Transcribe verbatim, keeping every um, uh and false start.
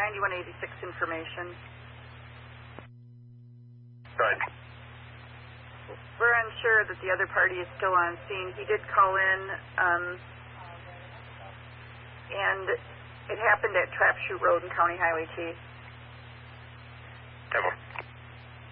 ninety-one eighty-six information. Good. We're unsure that the other party is still on scene. He did call in, um, and it happened at Trapshoe Road and County Highway T. Come on.